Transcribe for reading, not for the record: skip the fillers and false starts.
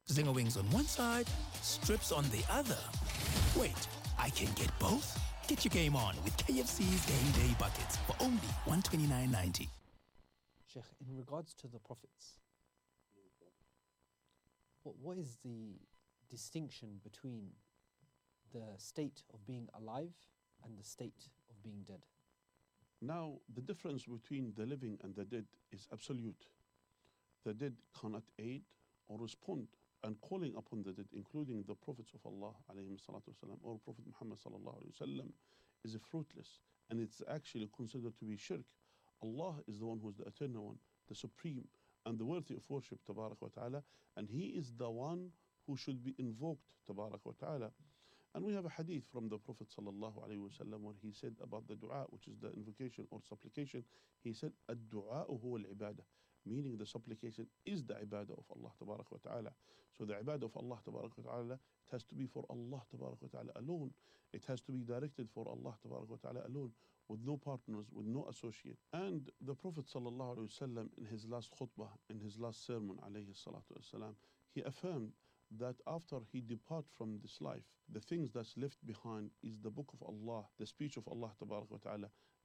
Zinger wings on one side, strips on the other. Wait, I can get both? Get your game on with KFC's Game Day Buckets for only $129.90. Sheikh, in regards to the prophets, what is the distinction between the state of being alive and the state of being dead? Now, the difference between the living and the dead is absolute. The dead cannot aid or respond, and calling upon the dead, including the prophets of Allah alayhi salatu wasalam, or Prophet Muhammad sallallahu alayhi wasallam, is fruitless, and it's actually considered to be shirk. Allah is the one who is the eternal one, the supreme, and the worthy of worship, tabarak wa ta'ala, and He is the one who should be invoked, tabarak wa ta'ala. And we have a hadith from the Prophet sallallahu alaihi wasallam where he said about the dua, which is the invocation or supplication. He said, "Ad-du'a huwa al-ibadah," meaning the supplication is the ibadah of Allah tabarak wa ta'ala. So the ibadah of Allah tabarak wa ta'ala, it has to be for Allah tabarak wa ta'ala alone. It has to be directed for Allah tabarak wa ta'ala alone, with no partners, with no associate. And the Prophet sallallahu alaihi wasallam, in his last khutbah, in his last sermon alayhi salatu wasalam, he affirmed that after he depart from this life, the things that's left behind is the book of Allah, the speech of Allah tabarak wa ta'ala,